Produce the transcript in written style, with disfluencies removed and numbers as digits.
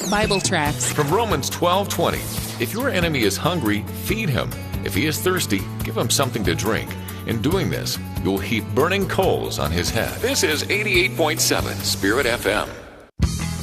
Bible tracts. From Romans 12:20, if your enemy is hungry, feed him. If he is thirsty, give him something to drink. In doing this, you'll heap burning coals on his head. This is 88.7 Spirit FM.